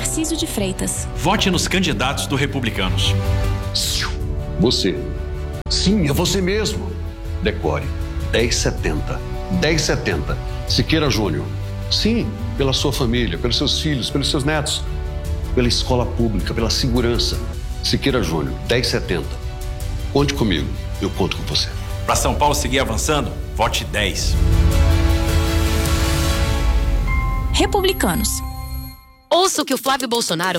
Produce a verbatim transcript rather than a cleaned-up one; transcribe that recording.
Tarcísio de Freitas. Vote nos candidatos do Republicanos. Você. Sim, é você mesmo. Decore. dez setenta. dez setenta. Siqueira Júnior. Sim, pela sua família, pelos seus filhos, pelos seus netos. Pela escola pública, pela segurança. Siqueira Júnior, dez setenta. Conte comigo, eu conto com você. Para São Paulo seguir avançando, vote dez. Republicanos. Ouça o que o Flávio Bolsonaro